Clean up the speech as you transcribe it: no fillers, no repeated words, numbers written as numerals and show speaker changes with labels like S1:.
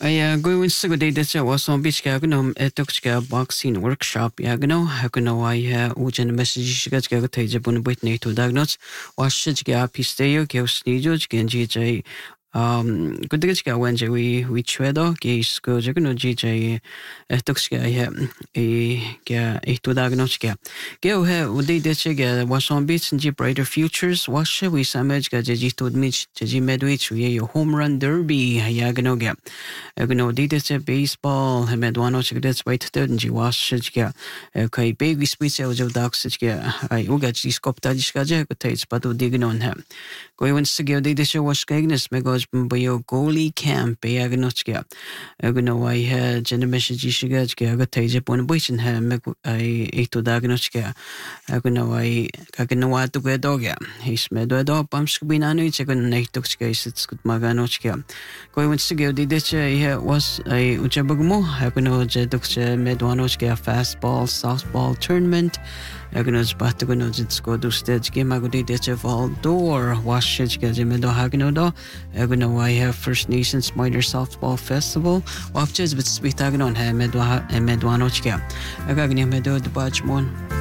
S1: Going to day that's was on beach gagano etokska boxing workshop yagano hakuno I ujan message gats gaga tajabun Whitney to diagnose wash pisteo geosnijo genji good when we tredo gaze go jagano GJ etokska to diagnoska go he udi dechiga was on beach and brighter futures wash we samage gaji to admit jaji medwich we home run derby yagano ga dito baseball medwano chigdets wait third and wash kai baby speech of dogs I uga skopta diskaja tates but digging on him going to give the was gagness megos by your goalie camp yagnoska I had gender message shiga taja bon bush and him I to diagnoska I kaganawa to get dog he's medo bumps binano chicken night toxcase it's good maganoska going to give the was a Uchabugmo, Hakuno Jeduxe Medwanoska fastball, softball tournament, Agonos Batagonos, it's go to stage game, Agodi Decheval door, Wash Gajimedo Haganodo, Agono, I have First Nations Minor Softball Festival, Wafches with Spitagon, Medwanochka, Agagni Medo, the Bachmon.